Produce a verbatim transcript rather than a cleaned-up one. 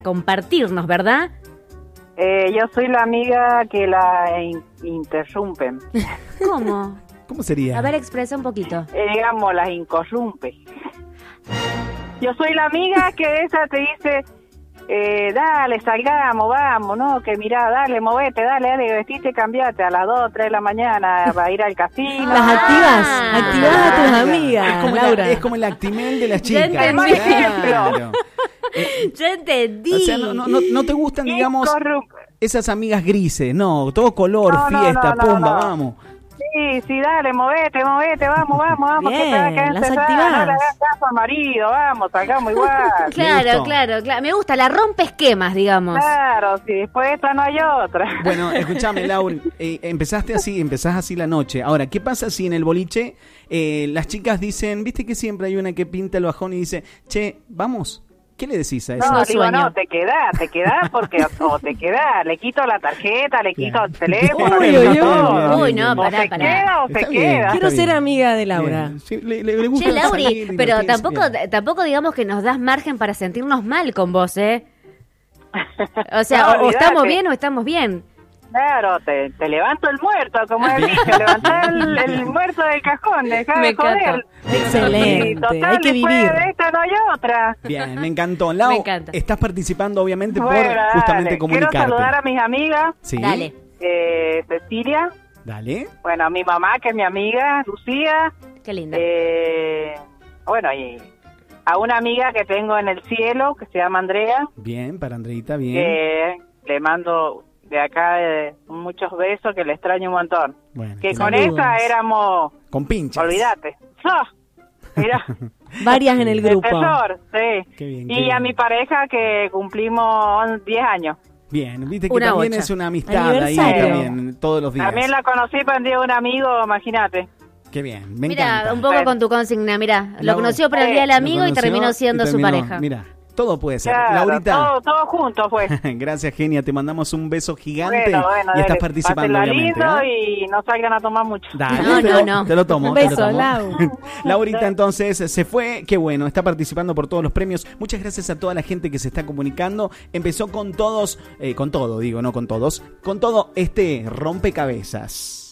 compartirnos, ¿verdad? Eh, yo soy la amiga que la in- interrumpen. ¿Cómo? ¿Cómo sería? A ver, expresa un poquito. Eh, digamos, las incorrumpe. Yo soy la amiga que esa te dice, eh, dale, salgamos, vamos, ¿no? Que mirá, dale, movete, dale, dale, vestite, cambiate a las dos, tres de la mañana para ir al casino. Las activas, Ah. activas a tus amigas, Es como, Laura. la, es como el Actimel de las Ya chicas. entendí. Claro. Eh, Yo entendí. o sea, no, no, no, no te gustan, digamos, Incorrumpe. esas amigas grises, no, todo color, No, no, fiesta, no, no, pumba, no. vamos. Sí, sí, dale, movete, movete, vamos, vamos, vamos, Bien, que te va a quedar las cesada, activás. no le hagas caso al marido, vamos, salgamos igual. Claro, gustó. claro, claro. Me gusta, la rompe esquemas, digamos. Claro, si después de esta no hay otra. Bueno, escúchame, Laura, eh, empezaste así, empezás así la noche. Ahora, ¿qué pasa si en el boliche eh, las chicas dicen, viste que siempre hay una que pinta el bajón y dice, che, vamos? ¿Qué le decís a eso? No, No digo, sueño. no, te quedás, te quedás porque o te quedás, le quito la tarjeta, le quito el teléfono, Uy, le uy, quito uy. todo. Uy, no, O pará, se pará. queda o se Está bien. queda. Quiero Está ser bien. amiga de Laura. Bien. Sí, le, le- le gusta Che, Lauri, salir, pero divertirse, tampoco, bien. tampoco digamos que nos das margen para sentirnos mal con vos, ¿eh? O sea, No, o, o olvidate. estamos bien o estamos bien. Claro, te, te levanto el muerto, como es dicho, levantá el, el muerto del cajón, dejá Me de joder. encanta. Excelente, Sí, total, hay que después vivir. de esta no hay otra. Bien, me encantó. Lau, Me encanta. estás participando obviamente Bueno, por dale. justamente Quiero comunicarte. saludar a mis amigas, Sí. Dale. eh, Cecilia, Dale. bueno, a mi mamá, que es mi amiga, Lucía, Qué lindo. eh, bueno, y a una amiga que tengo en el cielo, que se llama Andrea, Bien, para Andreita, bien. que le mando de acá eh, muchos besos, que le extraño un montón. Bueno, Que qué con lindo. esa éramos, Con pinchas. olvídate. ¡Ah! Mira, Varias en el de grupo. tesor, sí. Qué bien, qué Y a bien. mi pareja que cumplimos diez años. Bien, viste que Una también bocha. es una amistad ahí Aniversario. también, todos los días. También la conocí para el día de un amigo, imagínate. Qué bien, me Mira, encanta. un poco Bueno. con tu consigna, mira. Lo Lau- conoció para el Sí. día del Lo amigo y conoció terminó siendo y su terminó- pareja. Mira, todo puede ser. Claro, Laurita, todo, todo junto fue. gracias, genia. Te mandamos un beso gigante Bueno, bueno, y estás dale, participando, pásenla obviamente. lindo ¿ah? y no salgan a tomar mucho. Dale, No, te no, lo- no. Te lo tomo. Un te lo beso, tomo. Lau. Laurita, entonces, se fue. Qué bueno, está participando por todos los premios. Muchas gracias a toda la gente que se está comunicando. Empezó con todos, eh, con todo, digo, no con todos, con todo este rompecabezas.